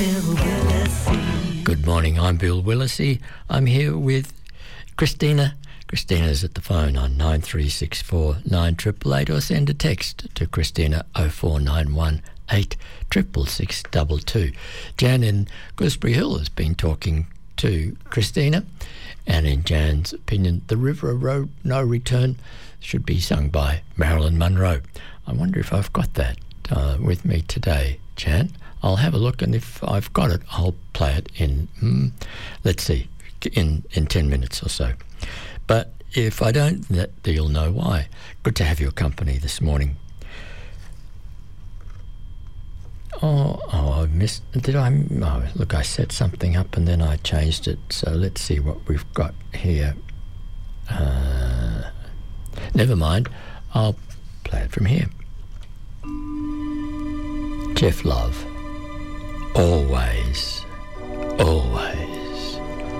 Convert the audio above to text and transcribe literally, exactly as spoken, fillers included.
Good morning, I'm Bill Willisey. I'm here with Christina. Christina's at the phone on nine three six four nine eight eight eight, or send a text to Christina oh four nine one eight six six six two two. Jan in Gooseberry Hill has been talking to Christina, and in Jan's opinion, The River of No Return should be sung by Marilyn Monroe. I wonder if I've got that uh, with me today, Jan. I'll have a look, and if I've got it, I'll play it in, mm, let's see, in, in ten minutes or so. But if I don't, that, you'll know why. Good to have your company this morning. Oh, oh, I missed, did I, oh, look, I set something up and then I changed it, so let's see what we've got here. Uh, never mind, I'll play it from here. Jeff Love. Always, always.